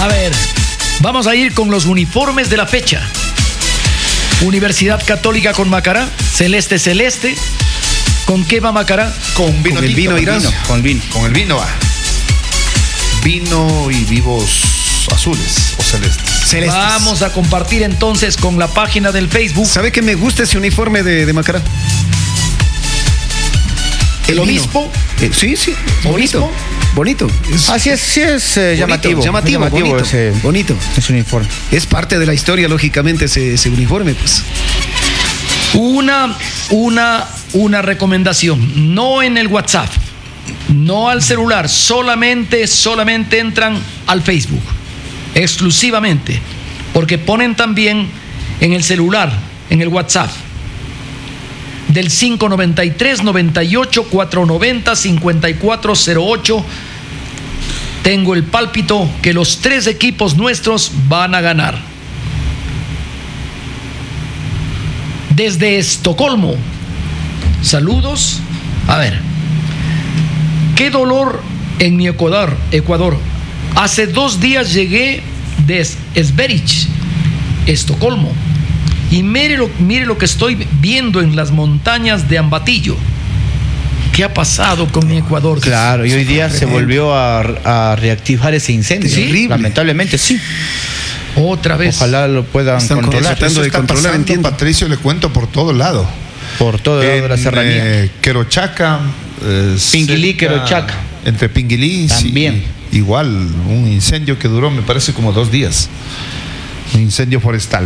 A ver, vamos a ir con los uniformes de la fecha. Universidad Católica con Macará, celeste. ¿Con qué va Macará? Con vino, el vino irás. Con el vino va. Vino y vivos azules o celestes. Vamos a compartir entonces con la página del Facebook. ¿Sabe que me gusta ese uniforme de Macará? ¿El obispo? Sí. Bonito. Así es, sí es llamativo. Bonito. Ese uniforme. Es parte de la historia, lógicamente, ese uniforme, pues. Una recomendación. No en el WhatsApp, no al celular, solamente entran al Facebook. Exclusivamente. Porque ponen también en el celular, en el WhatsApp, del 593-98-490-5408. Tengo el pálpito que los 3 equipos nuestros van a ganar. Desde Estocolmo, saludos. A ver, qué dolor en mi Ecuador. Hace 2 días llegué de Esberich, Estocolmo. Y mire lo que estoy viendo en las montañas de Ambatillo. ¿Qué ha pasado con mi Ecuador? Claro, y hoy día se volvió a reactivar ese incendio. ¿Sí? Lamentablemente, sí. Otra vez. Ojalá lo puedan controlar. Eso está pasando, Patricio, le cuento, por todo lado. Por todo lado de la serranía. Querochaca. Pinguilí, Querochaca. Entre Pinguilí, también. Sí, igual, un incendio que duró, me parece, como 2 días. Un incendio forestal.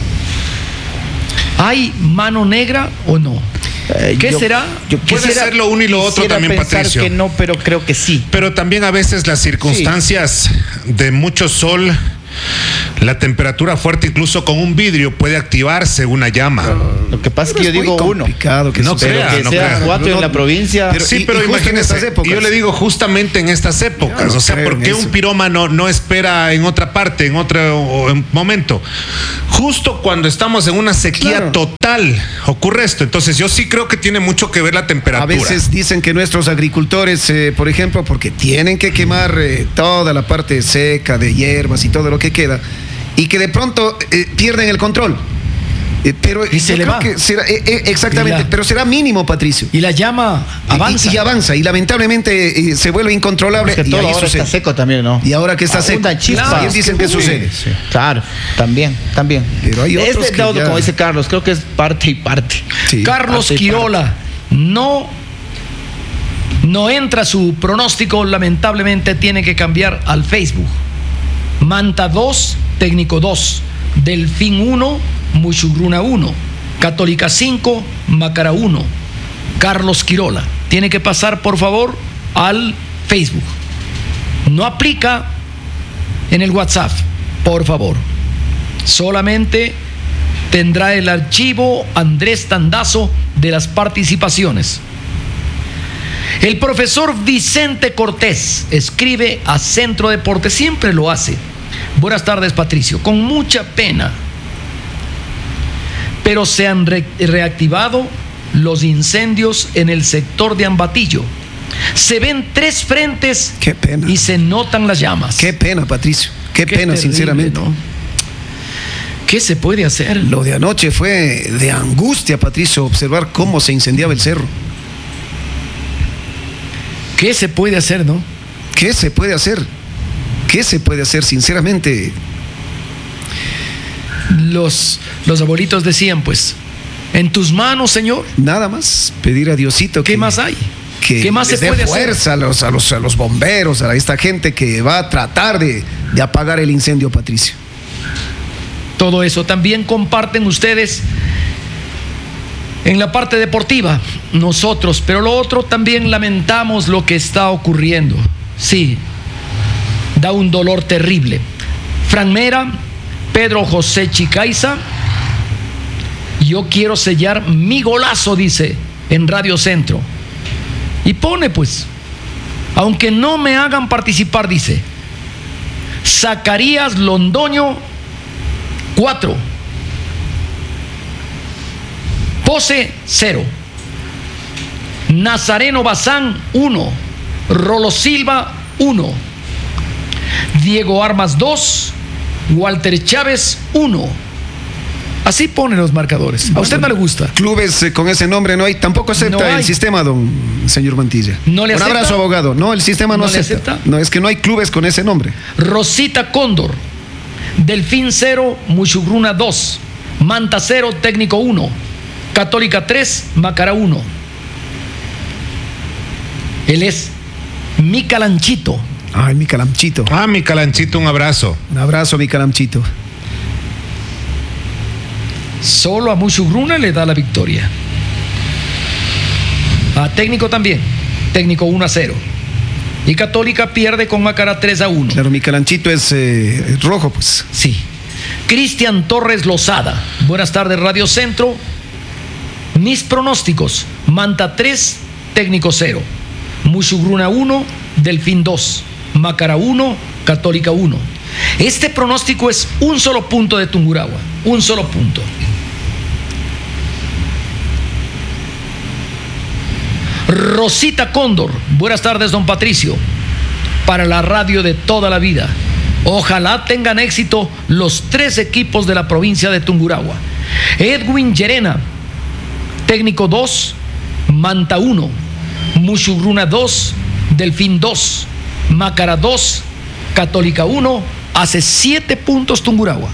¿Hay mano negra o no? ¿Qué será? Puede ser lo uno y lo otro también, Patricio. Que no, pero creo que sí. Pero también a veces las circunstancias de mucho sol, la temperatura fuerte, incluso con un vidrio, puede activarse una llama. Lo que pasa es que yo digo uno. Que no crea, que sea 4 en la provincia. Pero imagínese, yo le digo justamente en estas épocas. O sea, ¿por qué un pirómano no espera en otra parte, en otro momento? Justo cuando estamos en una sequía total ocurre esto. Entonces yo sí creo que tiene mucho que ver la temperatura. A veces dicen que nuestros agricultores, por ejemplo, porque tienen que quemar toda la parte seca de hierbas y todo lo que queda, y que de pronto pierden el control. Pero y se le va. Que será, exactamente, pero será mínimo, Patricio. Y la llama avanza. Y avanza, y lamentablemente se vuelve incontrolable. Es que todo ahora está seco también, ¿no? Y ahora que está seco. Chispas. Dicen que sucede. Sí. Claro, también. Pero hay otros que ya... como dice Carlos, creo que es parte y parte. Sí. Carlos Quirola, no entra su pronóstico, lamentablemente tiene que cambiar al Facebook. Manta 2, Técnico 2, Delfín 1, Muchugruna 1, Católica 5, Macará 1. Carlos Quirola, tiene que pasar por favor al Facebook. No aplica en el WhatsApp, por favor. Solamente tendrá el archivo Andrés Tandazo de las participaciones. El profesor Vicente Cortés escribe a Centro Deporte, siempre lo hace. Buenas tardes, Patricio. Con mucha pena, pero se han reactivado los incendios en el sector de Ambatillo. Se ven 3 frentes. Qué pena. Y se notan las llamas. Qué pena, Patricio. Qué pena, terrible, sinceramente. ¿no? ¿Qué se puede hacer? Lo de anoche fue de angustia, Patricio, observar cómo se incendiaba el cerro. ¿Qué se puede hacer, no? ¿Qué se puede hacer? ¿Qué se puede hacer, sinceramente? Los abuelitos decían, pues, en tus manos, Señor. Nada más, pedir a Diosito. ¿Qué más hay? ¿Qué más se puede hacer? Fuerza a los bomberos, a esta gente que va a tratar de apagar el incendio, Patricio. Todo eso también comparten ustedes en la parte deportiva, nosotros, pero lo otro también lamentamos lo que está ocurriendo. Sí, da un dolor terrible. Fran Mera, Pedro José Chicaiza, yo quiero sellar mi golazo, dice en Radio Centro. Y pone, pues, aunque no me hagan participar, dice Zacarías Londoño 4, Pose 0, Nazareno Bazán 1, Rolo Silva 1, Diego Armas 2, Walter Chávez 1. Así ponen los marcadores. ¿A usted no le gusta? Clubes con ese nombre no hay. Tampoco acepta el sistema, señor Mantilla. ¿No le acepta? Un abrazo, abogado. No, el sistema no acepta. No, es que no hay clubes con ese nombre. Rosita Cóndor, Delfín 0, Muchugruna 2, Manta 0, Técnico 1, Católica 3, Macará 1. Él es mi Calanchito. Ay, mi Calanchito. Mi Calanchito, un abrazo. Un abrazo, mi Calanchito. Solo a Muchugruna le da la victoria. A Técnico también. Técnico 1-0. Y Católica pierde con Macará 3-1. Claro, mi Calanchito es rojo, pues. Sí. Cristian Torres Lozada. Buenas tardes, Radio Centro. Mis pronósticos: Manta 3, Técnico 0. Muchugruna 1, Delfín 2. Macará 1, Católica 1. Este pronóstico es un solo punto de Tungurahua. Un solo punto. Rosita Cóndor. Buenas tardes, don Patricio. Para la radio de toda la vida. Ojalá tengan éxito los 3 equipos de la provincia de Tungurahua. Edwin Llerena, Técnico 2, Manta 1, Muchugruna 2, Delfín 2, Macará 2, Católica 1. Hace 7 puntos Tungurahua.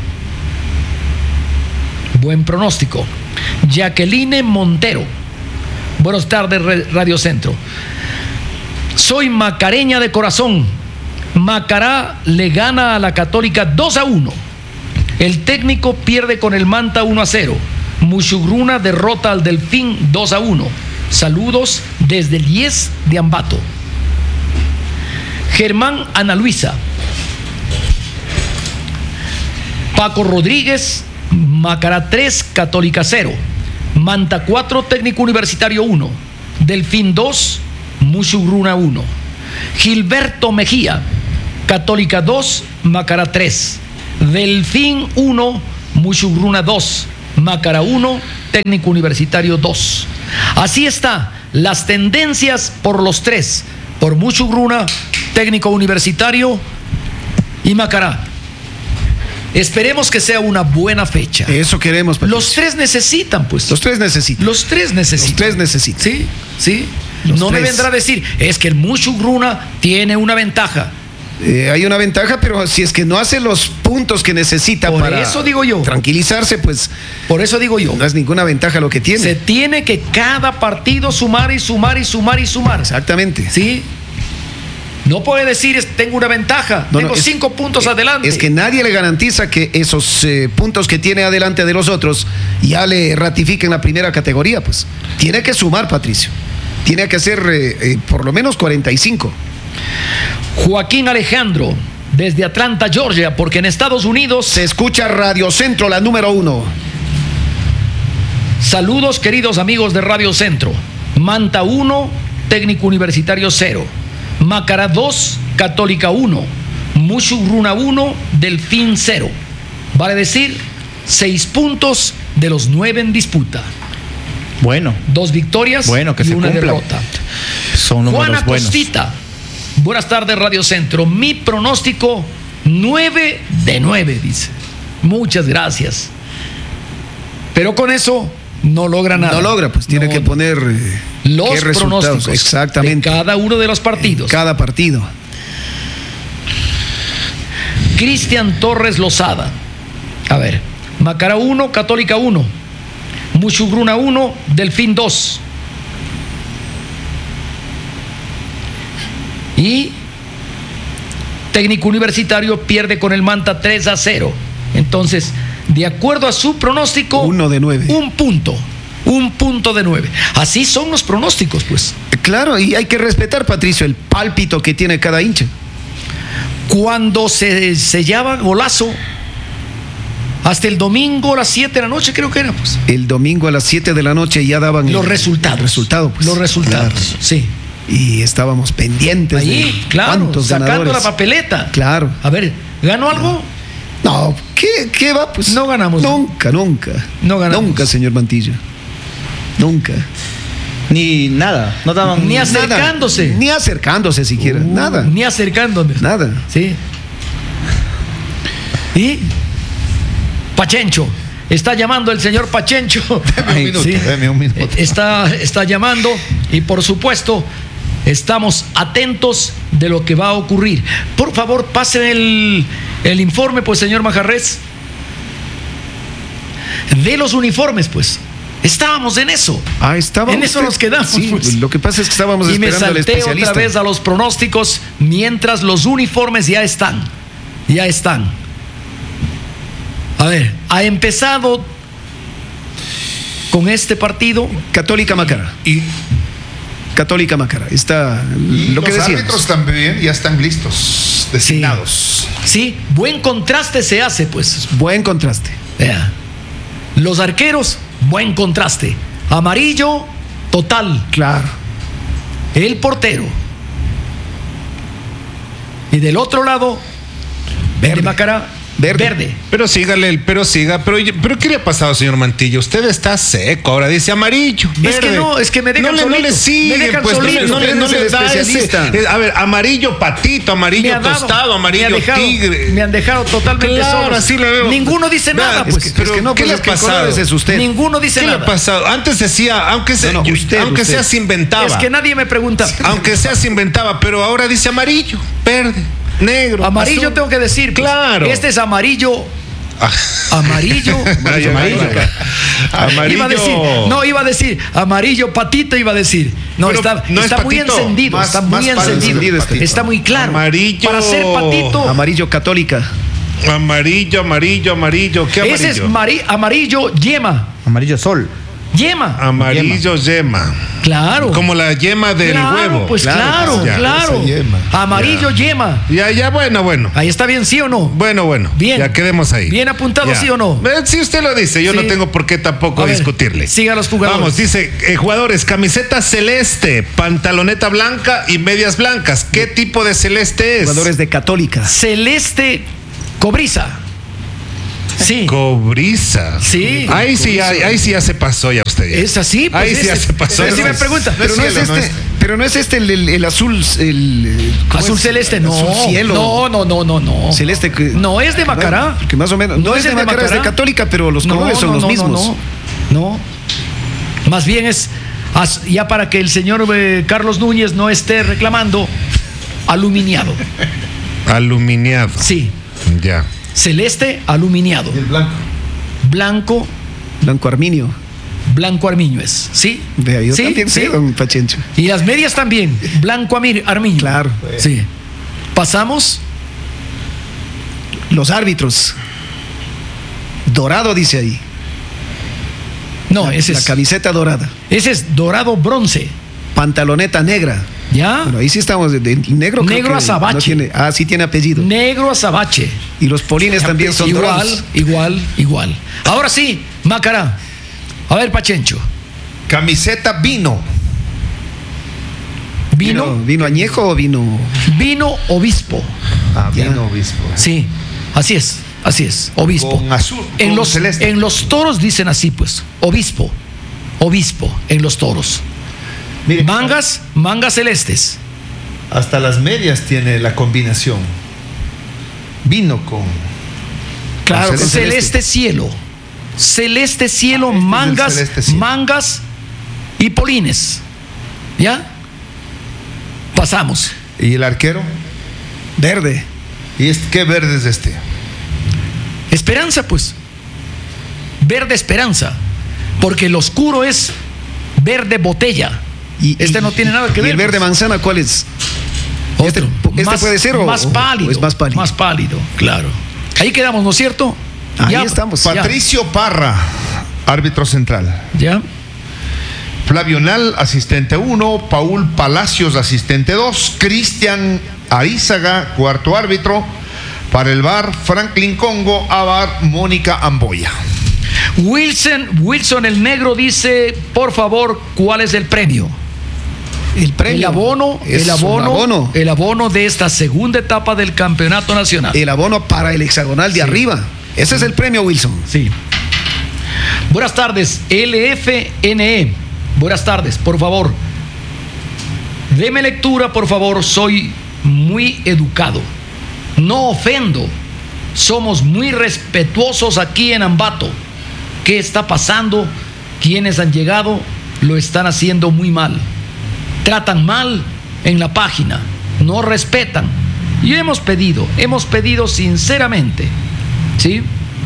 Buen pronóstico. Jacqueline Montero. Buenas tardes, Radio Centro. Soy macareña de corazón. Macará le gana a la Católica 2-1. El Técnico pierde con el Manta 1-0. Muchugruna derrota al Delfín 2-1. Saludos desde el IES de Ambato. Germán Ana Luisa. Paco Rodríguez, Macará 3, Católica 0. Manta 4, Técnico Universitario 1. Delfín 2, Muchugruna 1. Gilberto Mejía, Católica 2, Macará 3. Delfín 1, Muchugruna 2. Macará 1, Técnico Universitario 2. Así está, las tendencias por los 3. Por Muchugruna, Técnico Universitario y Macará. Esperemos que sea una buena fecha. Eso queremos, Patricio. Los 3 necesitan, pues. Los 3 necesitan. Los 3 necesitan. Los 3 necesitan. Sí, sí. Los no 3. me vendrá a decir, es que el Muchugruna tiene una ventaja. Hay una ventaja, pero si es que no hace los puntos que necesita para eso digo yo. Tranquilizarse, pues. Por eso digo yo. No es ninguna ventaja lo que tiene. Se tiene que cada partido sumar y sumar y sumar y sumar. Exactamente. Sí. No puede decir, tengo una ventaja, tengo 5 puntos adelante. Es que nadie le garantiza que esos puntos que tiene adelante de los otros ya le ratifiquen la primera categoría, pues. Tiene que sumar, Patricio. Tiene que hacer por lo menos 45. Joaquín Alejandro, desde Atlanta, Georgia, porque en Estados Unidos se escucha Radio Centro, la número 1. Saludos, queridos amigos de Radio Centro. Manta 1, Técnico Universitario 0. Macará 2, Católica 1, Muchugruna 1, Delfín 0. Vale decir, 6 puntos de los 9 en disputa. Bueno. 2 victorias que y se una cumpla. derrota. Son números Juana buenos. Costita. Buenas tardes, Radio Centro. Mi pronóstico, 9 de 9, dice. Muchas gracias. Pero con eso no logra nada. No logra, pues tiene que poner los pronósticos exactamente de cada uno de los partidos. Cada partido. Cristian Torres Lozada. A ver, Macará 1, Católica 1. Muchugruna 1, Delfín 2. Y Técnico Universitario pierde con el Manta 3-0. Entonces, de acuerdo a su pronóstico, 1 de 9. Un punto de 9. Así son los pronósticos, pues. Claro, y hay que respetar, Patricio, el pálpito que tiene cada hincha. Cuando se sellaba golazo, hasta el domingo a las 7 de la noche, creo que era, pues. El domingo a las 7 de la noche ya daban los resultados. Pues. Los resultados, claro. sí. Y estábamos pendientes ahí, claro, sacando ganadores. La papeleta. Claro. A ver, ¿ganó algo? No, ¿qué va? Pues no ganamos. Nunca. No ganamos. Nunca, señor Mantilla. Nunca. Ni nada. No daban ni acercándose. Nada. Ni acercándose siquiera. Nada. Ni acercándose. Nada. Sí. ¿Y? Pachencho. Está llamando el señor Pachencho. Deme un minuto. Está llamando y por supuesto estamos atentos de lo que va a ocurrir. Por favor, pasen el informe, pues, señor Majarrés. De los uniformes, pues. Estábamos en eso. Estábamos. En eso nos quedamos. Sí, pues. Lo que pasa es que estábamos esperando al especialista. Y me salté otra vez a los pronósticos mientras los uniformes ya están. Ya están. A ver, ha empezado con este partido Católica Macará. Católica Macará. Está lo que los decíamos. árbitros también ya están listos, designados. Sí, buen contraste se hace, pues. Buen contraste. Vea. Los arqueros, buen contraste. Amarillo, total. Claro. El portero. Y del otro lado, Verde. de Macará, verde. Pero siga. Pero ¿qué le ha pasado, señor Mantilla? Usted está seco. Ahora dice amarillo. Verde. Es que me dejan solito. No le siguen, me dejan pues. solito. No le da especialista. a ver, amarillo patito, amarillo tostado, amarillo tigre. Me han dejado totalmente Claro, solo. así le veo. Ninguno dice nada, pues. ¿Qué le ha pasado? Es usted. Ninguno dice ¿Qué nada. le ha pasado? Antes decía, aunque sea se inventaba. Es que nadie me pregunta. Aunque sea se inventaba, pero ahora dice amarillo, verde, negro. Amarillo azul. tengo que decir. Pues, claro. Este es amarillo. Amarillo. Amarillo. Iba a decir amarillo patito, iba a decir. No, pero está no es muy patito. encendido. Más Está muy encendido. Está muy claro. Amarillo. Para ser patito. Amarillo Católica. Amarillo. ¿Qué amarillo? Ese es amarillo yema. Amarillo sol. Yema. Amarillo yema. Claro. Como la yema del huevo. Pues claro. esa yema. Amarillo yema. Ya, bueno. Ahí está bien, ¿sí o no? Bueno. Bien. Ya quedemos ahí. Bien apuntado, Ya. ¿sí o no? Si usted lo dice, yo Sí. no tengo por qué tampoco A ver, discutirle. siga los jugadores. Vamos, dice, jugadores, camiseta celeste, pantaloneta blanca y medias blancas. ¿Qué tipo de celeste es? Jugadores de Católica. Celeste Cobriza. Sí. Cobriza. Sí. Ahí sí ya se pasó ya usted. Ya. Es así, pues. Ahí sí ya se pasó. Si me pregunta. Pero no es este el azul. Azul celeste, no. Azul cielo. No. Celeste. No es de Macará. Que más o menos. No es de Macará, es de Católica, pero los colores son los mismos. No. Más bien es, ya para que el señor Carlos Núñez no esté reclamando, aluminiado. Aluminiado. Sí. Ya. Celeste, aluminiado. Y el blanco. Blanco. Blanco Arminio. Blanco Armiño es. ¿Sí? Vea, yo ¿Sí? también sé, don Pachencho. Y las medias también. Blanco Armiño. Claro. Sí. Pasamos. Los árbitros. Dorado dice ahí. No, ese La es. camiseta dorada. Ese es dorado bronce. Pantaloneta negra. ¿Ya? Bueno, ahí sí estamos de negro. creo Negro que azabache. no tiene, sí tiene apellido. Negro azabache. Y los polines también son dorados. Igual. Ahora sí, Macará. A ver, Pachencho. Camiseta vino. ¿Vino añejo o vino? Vino obispo. Ya. Vino obispo. Sí, así es. Obispo. Con azul, En con celeste. en los toros dicen así, pues. Obispo en los toros. Mire, Mangas celestes. hasta las medias tiene la combinación. Vino con. Claro, con celeste cielo. Celeste cielo, Este es el mangas, celeste cielo. mangas y polines. ¿Ya? Pasamos. ¿Y el arquero? Verde. ¿Y qué verde es este? Esperanza, pues. Verde esperanza. Porque el oscuro es verde botella. Este no tiene nada que ver. ¿Y el verde pues. manzana cuál es? Otro. Este puede ser o más pálido. o es más pálido. Más pálido, claro. Ahí quedamos, ¿no es cierto? Ahí estamos. ya. Patricio Parra, árbitro central. Ya. Flavio Nal, asistente 1. Paul Palacios, asistente 2. Cristian Arizaga, cuarto árbitro. Para el VAR, Franklin Congo. A VAR, Mónica Amboya. Wilson el negro dice, por favor, ¿cuál es el premio? El premio. El abono de esta segunda etapa del campeonato nacional. El abono para el hexagonal de arriba. Ese es el premio, Wilson. Sí. Buenas tardes, LFNE. Buenas tardes, por favor. Deme lectura, por favor. Soy muy educado. No ofendo. somos muy respetuosos aquí en Ambato. ¿Qué está pasando? Quienes han llegado lo están haciendo muy mal. Tratan mal en la página, no respetan. Y hemos pedido sinceramente, ¿sí?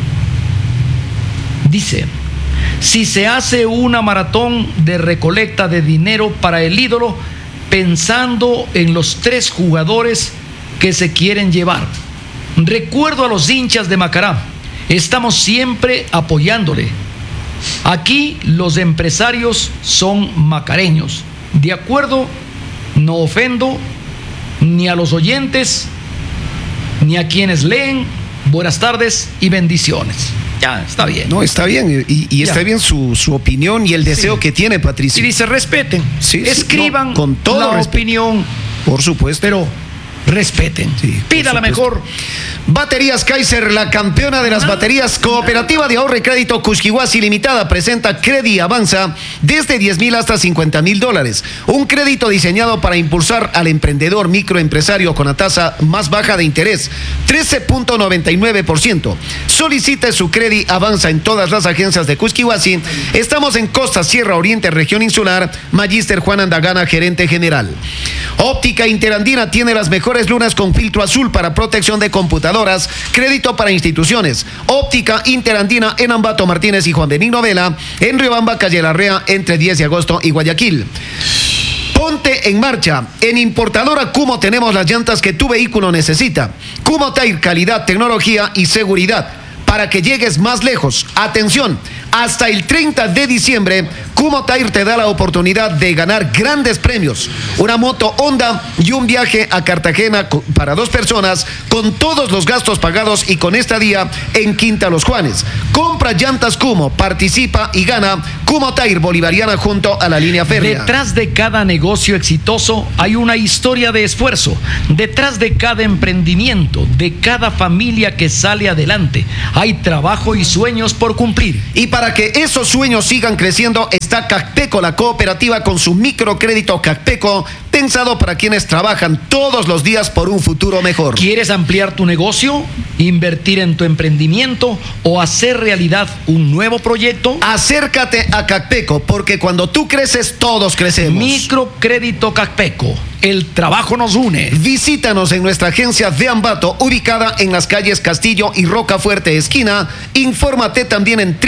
Dice, si se hace una maratón de recolecta de dinero para el ídolo, pensando en los 3 jugadores que se quieren llevar. Recuerdo a los hinchas de Macará, estamos siempre apoyándole. Aquí los empresarios son macareños. De acuerdo, no ofendo ni a los oyentes, ni a quienes leen. Buenas tardes y bendiciones. Ya, está bien. No, está bien. Y está bien su opinión y el deseo que tiene Patricio. Y dice, respeten. Sí, escriban con toda la opinión. Por supuesto. Pero respeten. Sí, pídala mejor. Baterías Kaiser, la campeona de las baterías. Cooperativa de Ahorro y Crédito Cusquihuasi Limitada presenta Credi Avanza desde 10,000 hasta $50,000. Un crédito diseñado para impulsar al emprendedor microempresario con la tasa más baja de interés, 13.99%. Solicite su Credi Avanza en todas las agencias de Cusquihuasi. Estamos en Costa Sierra Oriente, Región Insular. Magíster Juan Andagana, gerente general. Óptica Interandina tiene las mejores lunas con filtro azul para protección de computadoras. Crédito para instituciones. Óptica Interandina en Ambato Martínez y Juan Benigno Vela. En Riobamba, calle Larrea, entre 10 de agosto y Guayaquil. Ponte en marcha. En Importadora Kumo tenemos las llantas que tu vehículo necesita. Kumo Tire, calidad, tecnología y seguridad para que llegues más lejos. Atención, hasta el 30 de diciembre, Kumo Tire te da la oportunidad de ganar grandes premios. Una moto Honda y un viaje a Cartagena para 2 personas con todos los gastos pagados y con estadía en Quinta Los Juanes. Compra llantas Kumo, participa y gana Kumo Tire Bolivariana junto a la línea férrea. Detrás de cada negocio exitoso hay una historia de esfuerzo. Detrás de cada emprendimiento, de cada familia que sale adelante, hay trabajo y sueños por cumplir. Y para que esos sueños sigan creciendo, está Cacpeco, la cooperativa con su microcrédito Cacpeco, pensado para quienes trabajan todos los días por un futuro mejor. ¿Quieres ampliar tu negocio, invertir en tu emprendimiento o hacer realidad un nuevo proyecto? Acércate a Cacpeco, porque cuando tú creces, todos crecemos. Microcrédito Cacpeco. El trabajo nos une. Visítanos en nuestra agencia de Ambato, ubicada en las calles Castillo y Rocafuerte esquina. Infórmate también en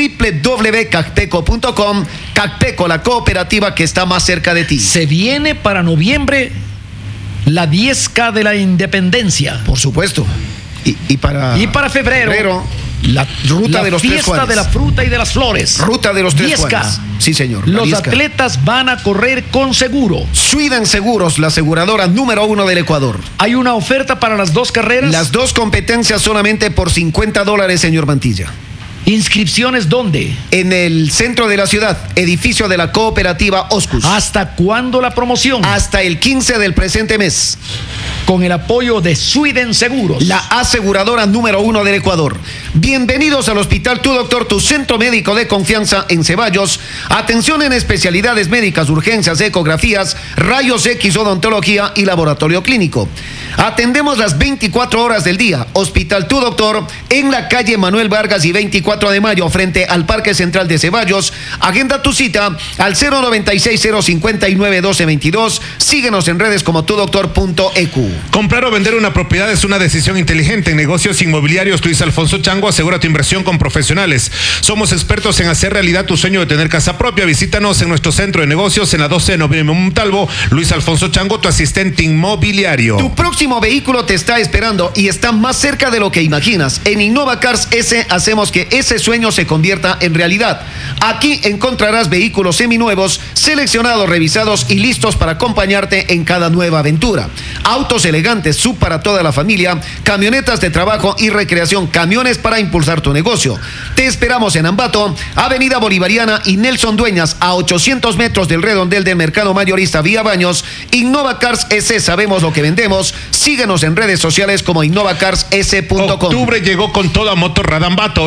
www.cacpeco.com. Cacpeco, la cooperativa que está más cerca de ti. Se viene para noviembre la 10K de la Independencia. Por supuesto. Y para febrero la ruta de los 3 fiesta Juanes. de la fruta y de las flores. Ruta de los 3 10K. Juanes. Sí, señor. Los 10K. atletas van a correr con seguro. Sweden Seguros, la aseguradora número 1 del Ecuador. Hay una oferta para las 2 carreras. Las 2 competencias solamente por $50, señor Mantilla. ¿Inscripciones dónde? En el centro de la ciudad, edificio de la cooperativa Oscus. ¿Hasta cuándo la promoción? Hasta el 15 del presente mes. Con el apoyo de Sweden Seguros, la aseguradora número 1 del Ecuador. Bienvenidos al Hospital Tu Doctor, tu centro médico de confianza en Ceballos. Atención en especialidades médicas, urgencias, ecografías, rayos X, odontología y laboratorio clínico. Atendemos las 24 horas del día. Hospital Tu Doctor en la calle Manuel Vargas y 24 de mayo frente al Parque Central de Ceballos. Agenda tu cita al 096-059-1222. Síguenos en redes como tudoctor.eq. Comprar o vender una propiedad es una decisión inteligente. En negocios inmobiliarios Luis Alfonso Chango asegura tu inversión con profesionales. Somos expertos en hacer realidad tu sueño de tener casa propia. Visítanos en nuestro centro de negocios en la 12 de noviembre en Montalvo. Luis Alfonso Chango, tu asistente inmobiliario. Tu próximo vehículo te está esperando y está más cerca de lo que imaginas. En Innova Cars S hacemos que ese sueño se convierta en realidad. Aquí encontrarás vehículos seminuevos, seleccionados, revisados y listos para acompañarte en cada nueva aventura. Autos elegantes, sub para toda la familia, camionetas de trabajo y recreación, camiones para impulsar tu negocio. Te esperamos en Ambato, Avenida Bolivariana y Nelson Dueñas, a 800 metros del redondel del Mercado Mayorista Vía Baños. Innova Cars S, sabemos lo que vendemos. Síguenos en redes sociales como innovacars.s.com. Octubre llegó con toda Motorrad Ambato. Este mes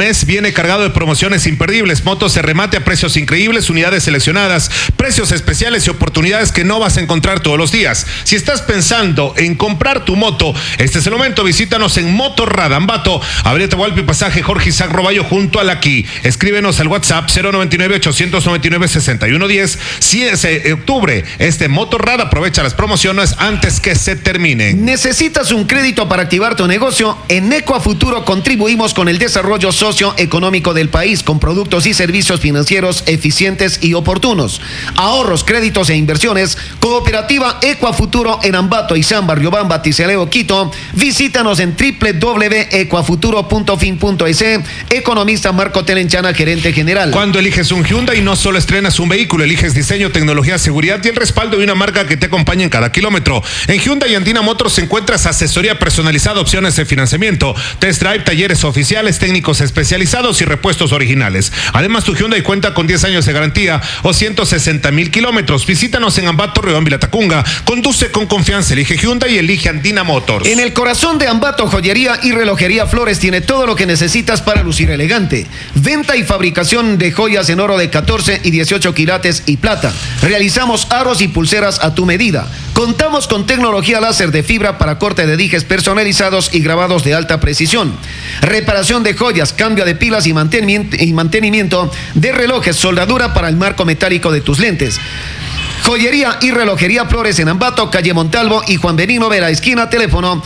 mes viene cargado de promociones imperdibles, motos de remate a precios increíbles, unidades seleccionadas, precios especiales y oportunidades que no vas a encontrar todos los días. Si estás pensando en comprar tu moto, este es el momento. Visítanos en Motorrad Ambato, Avenida Atahualpa y Pasaje Jorge Isaac Roballo junto al Aquí. Escríbenos al WhatsApp 099-899-6110. Si es octubre, Motorrad aprovecha las promociones antes que se terminen. ¿Necesitas un crédito para activar tu negocio? En Ecuafuturo contribuimos con el desarrollo socioeconómico del país con productos y servicios financieros eficientes y oportunos. Ahorros, créditos e inversiones. Cooperativa Ecuafuturo en Ambato, Izán, Barriobamba, Ticeleo, Quito. Visítanos en www.ecuafuturo.fin.es. Economista Marco Telenchana, gerente general. Cuando eliges un Hyundai, no solo estrenas un vehículo, eliges diseño, tecnología, seguridad y el respaldo de una marca que te acompaña en cada kilómetro. En Hyundai Andina Motors encuentras asesoría personalizada, opciones de financiamiento, test drive, talleres oficiales, técnicos especializados y repuestos originales. Además, tu Hyundai cuenta con 10 años de garantía o 160,000 kilómetros. Visítanos en Ambato, Riobamba y Latacunga. Conduce con confianza, elige Hyundai y elige Andina Motors. En el corazón de Ambato, joyería y relojería Flores tiene todo lo que necesitas para lucir elegante. Venta y fabricación de joyas en oro de 14 y 18 quilates y plata. Realizamos aros y pulseras a tu medida. Contamos con tecnología láser de fibra para corte de dijes personalizados y grabados de alta precisión. Reparación de joyas, cambio de pilas y mantenimiento de relojes, soldadura para el marco metálico de tus lentes. Joyería y relojería Flores en Ambato, calle Montalvo y Juan Benigno Vera, esquina, teléfono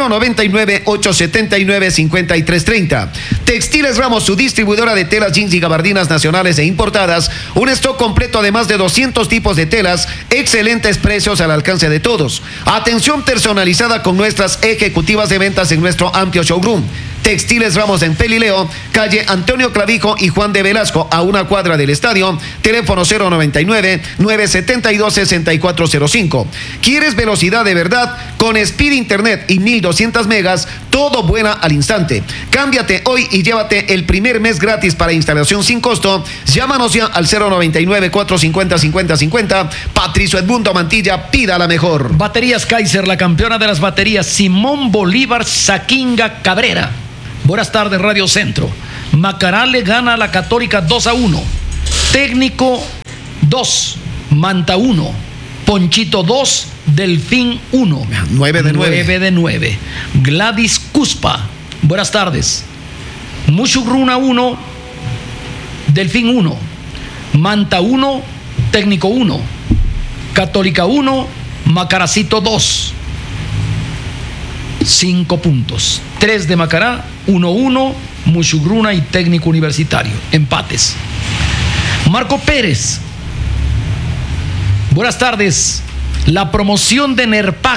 099-879-5330. Textiles Ramos, su distribuidora de telas, jeans y gabardinas nacionales e importadas. Un stock completo de más de 200 tipos de telas, excelentes precios al alcance de todos. Atención personalizada con nuestras ejecutivas de ventas en nuestro amplio showroom. Textiles Ramos en Pelileo, calle Antonio Clavijo y Juan de Velasco, a una cuadra del estadio. Teléfono 099-972-6405. ¿Quieres velocidad de verdad? Con Speed Internet y 1200 megas, todo vuela al instante. Cámbiate hoy y llévate el primer mes gratis para instalación sin costo. Llámanos ya al 099-450-5050. Patricio Edmundo Mantilla, pida la mejor. Baterías Kaiser, la campeona de las baterías. Simón Bolívar Saquinga Cabrera. Buenas tardes, Radio Centro. Macará le gana a la Católica 2-1. Técnico 2, Manta 1, Ponchito 2, Delfín 1. 9 de 9. 9 de 9. Gladys Cuspa. Buenas tardes. Mushugruna 1, Delfín 1, Manta 1, Técnico 1, Católica 1, Macaracito 2. 5 puntos. 3 de Macará, 1-1, Mushugruna y Técnico Universitario. Empates. Marco Pérez. Buenas tardes. La promoción de Nerpag.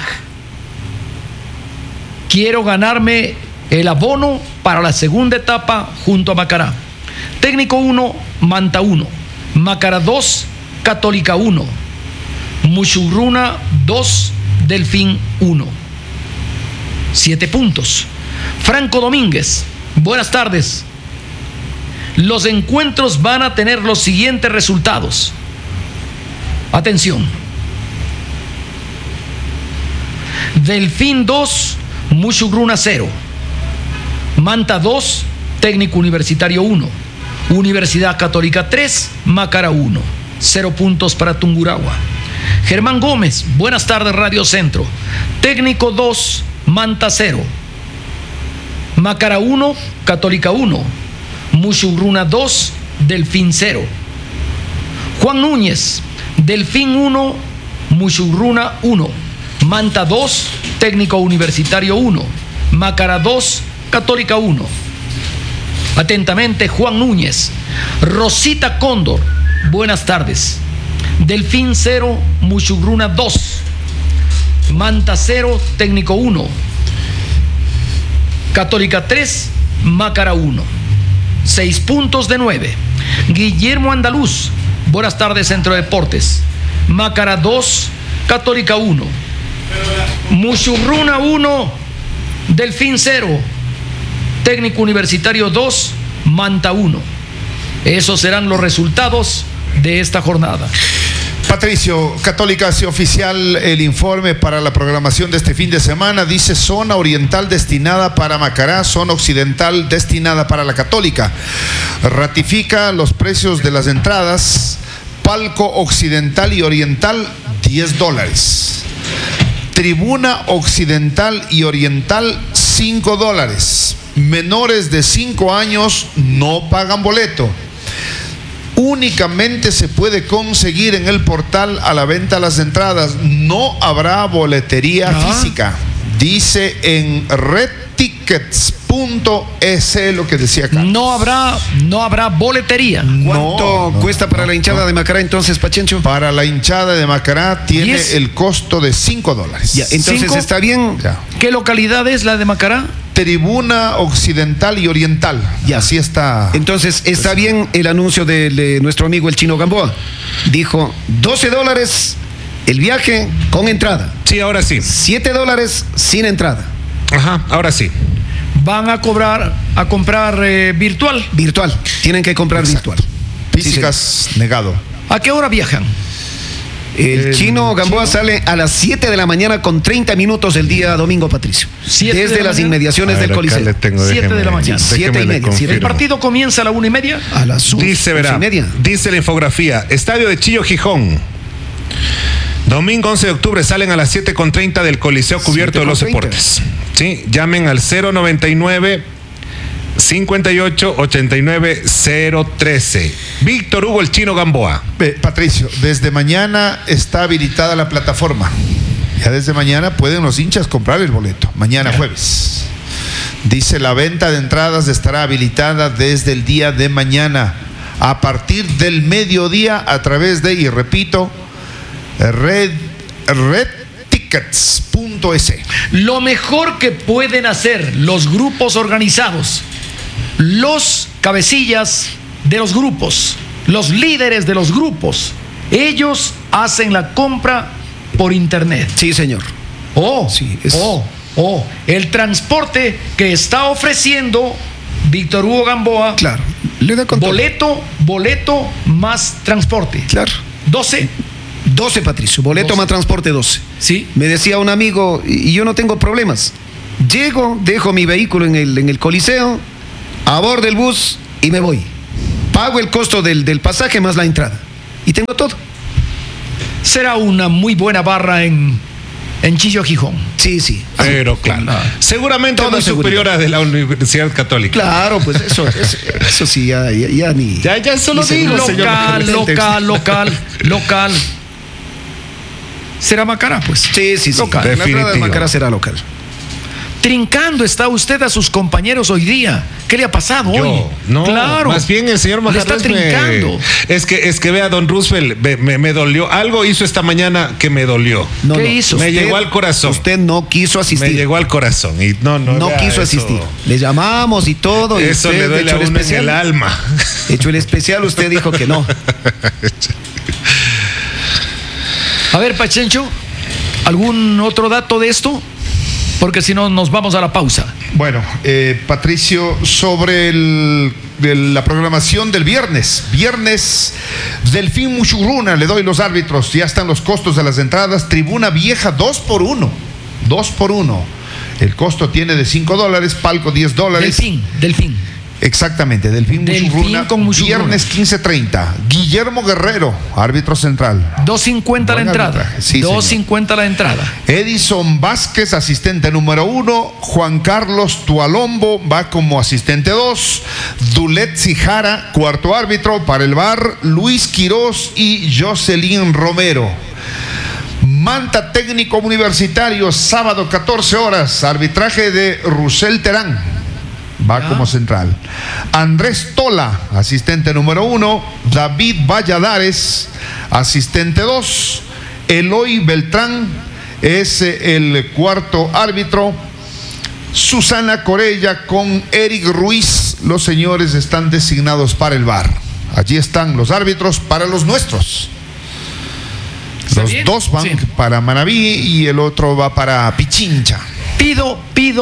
Quiero ganarme el abono para la segunda etapa junto a Macará. Técnico 1, Manta 1. Macará 2, Católica 1. Mushugruna 2, Delfín 1. 7 puntos. Franco Domínguez, buenas tardes. Los encuentros van a tener los siguientes resultados. Atención. Delfín 2, Mushugruna 0. Manta 2, Técnico Universitario 1. Universidad Católica 3, Macará 1. 0 puntos para Tungurahua. Germán Gómez, buenas tardes, Radio Centro. Técnico 2, Manta 0. Macará 1, Católica 1. Mushugruna 2, Delfín 0. Juan Núñez, Delfín 1, Mushugruna 1. Manta 2, Técnico Universitario 1. Macará 2, Católica 1. Atentamente, Juan Núñez. Rosita Cóndor, buenas tardes. Delfín 0, Mushugruna 2. Manta 0, Técnico 1. Católica 3, Macará 1. 6 puntos de 9. Guillermo Andaluz, buenas tardes, Centro Deportes. Macará 2, Católica 1. Mushugruna 1, Delfín 0. Técnico Universitario 2, Manta 1. Esos serán los resultados de esta jornada. Patricio, Católica hace oficial el informe para la programación de este fin de semana. Dice zona oriental destinada para Macará, zona occidental destinada para la Católica. Ratifica los precios de las entradas. Palco occidental y oriental, $10. Tribuna occidental y oriental, $5. Menores de 5 años no pagan boleto. Únicamente se puede conseguir en el portal a la venta las entradas. No habrá boletería física. Dice en redtickets.es lo que decía acá. No habrá boletería. ¿Cuánto cuesta para la hinchada de Macará entonces, Pachencho? Para la hinchada de Macará tiene el costo de $5. Ya, entonces ¿5? Está bien. Ya. ¿Qué localidad es la de Macará? Tribuna occidental y oriental. Ya. Así está. Entonces está bien el anuncio de nuestro amigo el Chino Gamboa. Dijo $12 el viaje con entrada. Sí, ahora sí. $7 sin entrada. Ajá, ahora sí. Van a comprar virtual. Virtual. Tienen que comprar virtual. Físicas negado. ¿A qué hora viajan? El Chino Gamboa sale a las 7 de la mañana con 30 minutos el día domingo, Patricio. Desde las inmediaciones del Coliseo. 7 de la mañana. 7:30. ¿El partido comienza a la 1:30? A las 11:30. Dice la infografía, Estadio de Chillo, Gijón. Domingo 11 de octubre salen a las 7:30 del Coliseo Cubierto de los Deportes. Sí, llamen al 099 58 89 013. Víctor Hugo el Chino Gamboa. Patricio, desde mañana está habilitada la plataforma. Ya desde mañana pueden los hinchas comprar el boleto. Mañana jueves. Dice la venta de entradas estará habilitada desde el día de mañana a partir del mediodía a través de, y repito, redtickets.es. Lo mejor que pueden hacer los grupos organizados, los cabecillas de los grupos, los líderes de los grupos, ellos hacen la compra por internet. Sí, señor. El transporte que está ofreciendo Víctor Hugo Gamboa. Claro. Le da control. Boleto más transporte. Claro. 12, Patricio. Boleto más transporte, 12. Sí. Me decía un amigo, y yo no tengo problemas. Llego, dejo mi vehículo en el Coliseo, abordo el bus y me voy. Pago el costo del pasaje más la entrada. Y tengo todo. Será una muy buena barra en Chillo, Gijón. Sí. Pero claro. Seguramente muy superior a de la Universidad Católica. Claro, pues eso sí, ya ni. Ya eso lo digo, Local. Será Macará, pues. Sí. Local. La entrada de Macará será local. Trincando está usted a sus compañeros hoy día. ¿Qué le ha pasado hoy? No, claro. Más bien el señor Macará está trincando. Es que vea, don Roosevelt, me dolió. Algo hizo esta mañana que me dolió. ¿Qué hizo? Me llegó al corazón. Usted no quiso asistir. Me llegó al corazón y no quiso asistir. Le llamamos y todo. Eso y le duele a uno en el alma. Hecho el especial, usted dijo que no. A ver, Pachencho, ¿algún otro dato de esto? Porque si no, nos vamos a la pausa. Bueno, Patricio, sobre la programación del viernes. Viernes, Delfín Muchurruna, le doy los árbitros. Ya están los costos de las entradas. Tribuna Vieja, 2 por 1. 2 por 1. El costo tiene de $5, palco $10. Delfín. Exactamente, Delfín Muchurruna, viernes 15:30. Guillermo Guerrero, árbitro central. 2.50 la entrada. Sí, 2.50 la entrada. Edison Vázquez, asistente número 1. Juan Carlos Tualombo va como asistente 2. Dulet Sijara, cuarto árbitro. Para el VAR, Luis Quirós y Jocelyn Romero. Manta técnico universitario, sábado 14 horas. Arbitraje de Rusel Terán. Va como central. Andrés Tola, asistente número 1. David Valladares, asistente 2. Eloy Beltrán es el cuarto árbitro. Susana Corella con Eric Ruiz. Los señores están designados para el VAR. Allí están los árbitros para los nuestros. Los dos van para Manabí y el otro va para Pichincha. Pido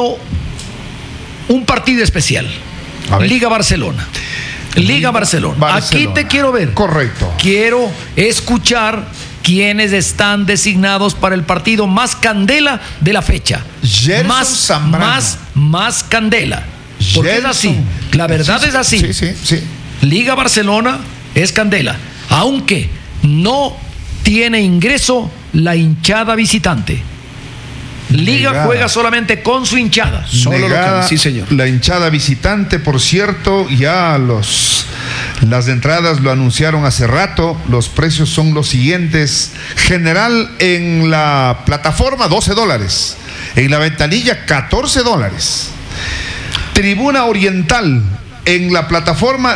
un partido especial. Liga Barcelona. Aquí te quiero ver. Correcto. Quiero escuchar quienes están designados para el partido más candela de la fecha. Gerson Zambrano. Más candela. Porque es así. La verdad es así. Sí. Liga Barcelona es candela. Aunque no tiene ingreso la hinchada visitante. Liga juega solamente con su hinchada. Sí, señor. La hinchada visitante, por cierto, ya las entradas lo anunciaron hace rato. Los precios son los siguientes. General en la plataforma, $12. En la ventanilla, $14. Tribuna Oriental en la plataforma,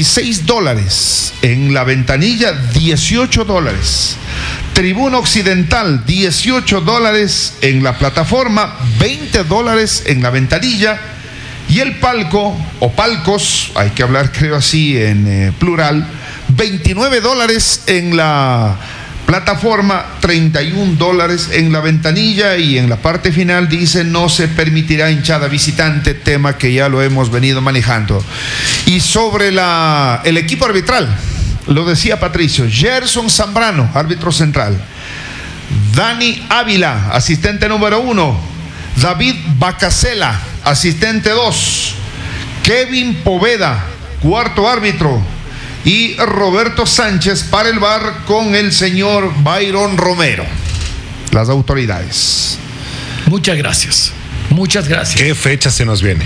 $16. En la ventanilla, $18. Tribuna Occidental, $18 en la plataforma, $20 en la ventanilla. Y el palco, o palcos, hay que hablar creo así en plural, $29 en la plataforma, $31 en la ventanilla. Y en la parte final dice: no se permitirá hinchada visitante, tema que ya lo hemos venido manejando. Y sobre el equipo arbitral, lo decía Patricio: Gerson Zambrano, árbitro central; Dani Ávila, asistente número 1; David Bacasela, asistente 2; Kevin Poveda, cuarto árbitro; y Roberto Sánchez para el VAR con el señor Byron Romero. Las autoridades. Muchas gracias. ¿Qué fecha se nos viene?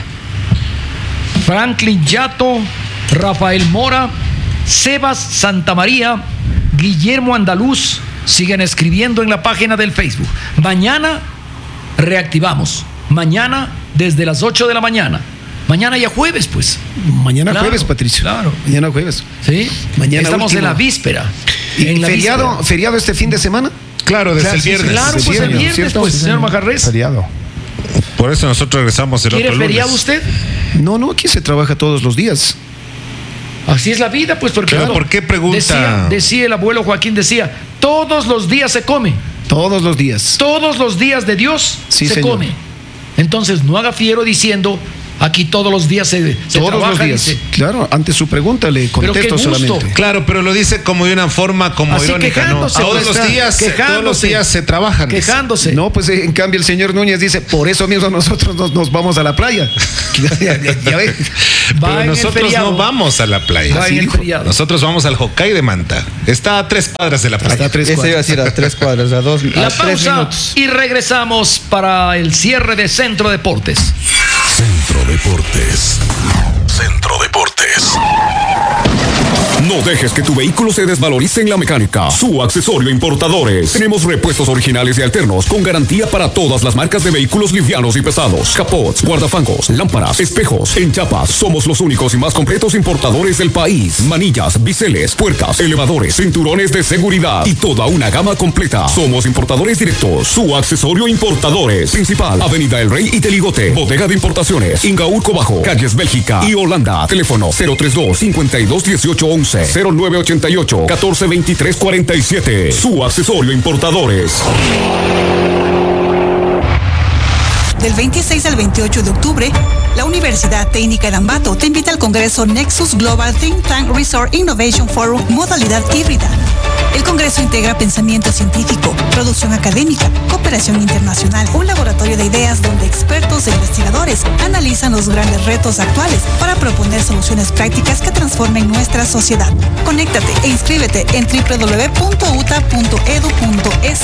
Franklin Yato, Rafael Mora, Sebas Santamaría, Guillermo Andaluz siguen escribiendo en la página del Facebook. Mañana reactivamos. Mañana desde las 8 de la mañana. Mañana ya jueves, pues. Mañana jueves, Patricio. Claro. Mañana jueves. Sí. Mañana estamos último. En la víspera. ¿Y en la feriado este fin de semana? Claro, desde el viernes. Claro, pues el viernes, pues, señor Majarres. Feriado. Por eso nosotros regresamos el otro lunes. ¿Quiere feriado usted? No, aquí se trabaja todos los días. Así es la vida, pues, porque claro, ¿por qué pregunta? Decía el abuelo Joaquín, todos los días se come. Todos los días. Todos los días de Dios se come. Entonces, no haga fiero diciendo: aquí todos los días se todos trabaja, los días. Dice. Claro, ante su pregunta le contesto solamente. Claro, pero lo dice como de una forma como así irónica, ¿no? Todos los días se trabajan. Quejándose. No, pues en cambio el señor Núñez dice: por eso mismo nosotros nos vamos a la playa. ya ve. Pero nosotros no vamos a la playa. Nosotros vamos al Hokkaido de Manta. Está a 3 cuadras de la playa. Está a 3 cuadras. Ese iba a decir a 3 cuadras, a 2 La pausa minutos. Y regresamos para el cierre de Centro Deportes. Centro Deportes. No dejes que tu vehículo se desvalorice en la mecánica. Su accesorio Importadores. Tenemos repuestos originales y alternos con garantía para todas las marcas de vehículos livianos y pesados. Capots, guardafangos, lámparas, espejos. En Chiapas somos los únicos y más completos importadores del país. Manillas, biseles, puertas, elevadores, cinturones de seguridad y toda una gama completa. Somos importadores directos. Su accesorio Importadores. Principal, Avenida El Rey y Teligote. Bodega de importaciones, Ingaurco Bajo, Calles Bélgica y Holanda. Teléfono 032-521811. 0988-142347. Su accesorio Importadores. Del 26 al 28 de octubre, la Universidad Técnica de Ambato te invita al Congreso Nexus Global Think Tank Resort Innovation Forum modalidad híbrida. El Congreso integra pensamiento científico, producción académica, cooperación internacional, un laboratorio de ideas donde expertos e investigadores analizan los grandes retos actuales para proponer soluciones prácticas que transformen nuestra sociedad. Conéctate e inscríbete en www.uta.edu.es.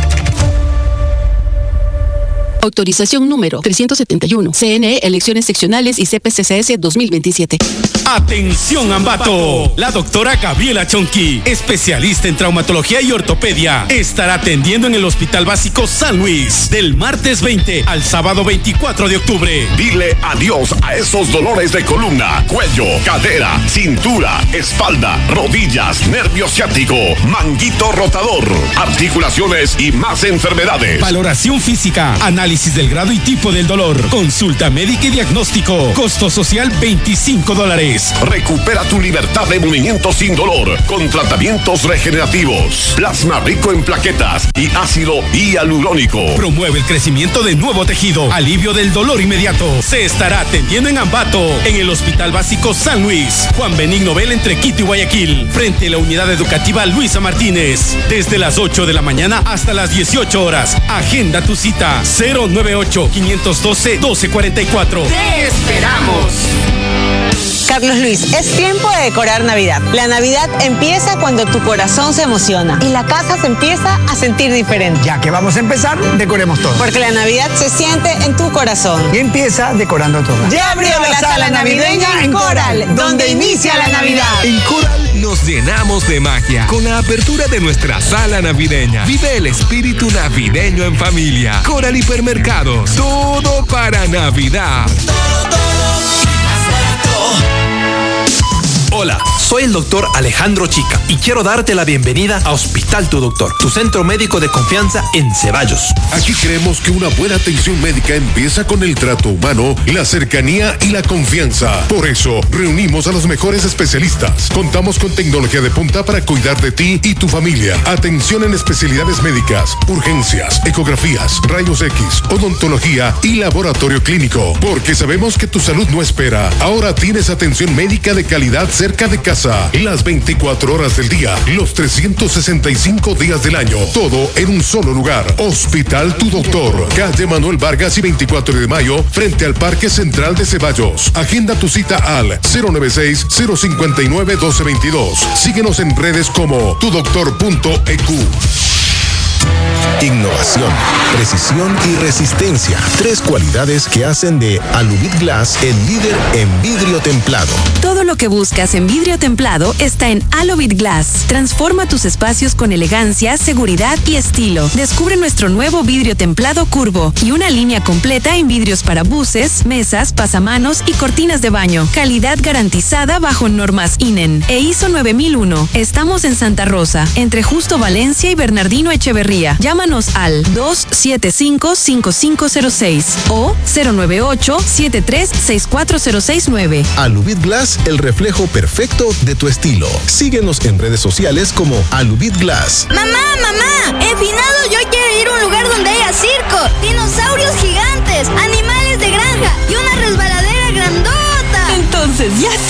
Autorización número 371. CNE, elecciones seccionales y CPCCS 2027. Atención Ambato. La doctora Gabriela Chonqui, especialista en traumatología y ortopedia, estará atendiendo en el Hospital Básico San Luis del martes 20 al sábado 24 de octubre. Dile adiós a esos dolores de columna, cuello, cadera, cintura, espalda, rodillas, nervio ciático, manguito rotador, articulaciones y más enfermedades. Valoración física, análisis Análisis del grado y tipo del dolor. Consulta médica y diagnóstico. Costo social $25. Recupera tu libertad de movimiento sin dolor con tratamientos regenerativos. Plasma rico en plaquetas y ácido hialurónico. Promueve el crecimiento de nuevo tejido. Alivio del dolor inmediato. Se estará atendiendo en Ambato, en el Hospital Básico San Luis. Juan Benigno Bel entre Quito y Guayaquil. Frente a la Unidad Educativa Luisa Martínez. Desde las 8 de la mañana hasta las 18 horas. Agenda tu cita. 098-512-1244. ¡Te esperamos! Carlos Luis, es tiempo de decorar Navidad. La Navidad empieza cuando tu corazón se emociona y la casa se empieza a sentir diferente. Ya que vamos a empezar, decoremos todo. Porque la Navidad se siente en tu corazón. Y empieza decorando todo. Ya abrió la sala navideña en Coral, donde inicia la Navidad. En Coral nos llenamos de magia con la apertura de nuestra sala navideña. Vive el espíritu navideño en familia. Coral Hipermercados, todo para Navidad. Hola, soy el doctor Alejandro Chica y quiero darte la bienvenida a Hospital Tu Doctor, tu centro médico de confianza en Ceballos. Aquí creemos que una buena atención médica empieza con el trato humano, la cercanía y la confianza. Por eso, reunimos a los mejores especialistas. Contamos con tecnología de punta para cuidar de ti y tu familia. Atención en especialidades médicas, urgencias, ecografías, rayos X, odontología y laboratorio clínico. Porque sabemos que tu salud no espera. Ahora tienes atención médica de calidad cerca de casa, las 24 horas del día, los 365 días del año, todo en un solo lugar. Hospital Tu Doctor, calle Manuel Vargas y 24 de mayo, frente al Parque Central de Ceballos. Agenda tu cita al 096-059-1222. Síguenos en redes como tudoctor.eq. Innovación, precisión y resistencia. 3 cualidades que hacen de Alubit Glass el líder en vidrio templado. Todo lo que buscas en vidrio templado está en Alubit Glass. Transforma tus espacios con elegancia, seguridad y estilo. Descubre nuestro nuevo vidrio templado curvo y una línea completa en vidrios para buses, mesas, pasamanos y cortinas de baño. Calidad garantizada bajo normas INEN e ISO 9001. Estamos en Santa Rosa, entre Justo Valencia y Bernardino Echeverría. Llámanos al 275-5506 o 098-73-64069. Alubit Glass, el reflejo perfecto de tu estilo. Síguenos en redes sociales como Alubit Glass. Mamá, en finado yo quiero ir a un lugar donde haya circo, dinosaurios gigantes, animales de granja y una resbaladera grandota. Entonces ya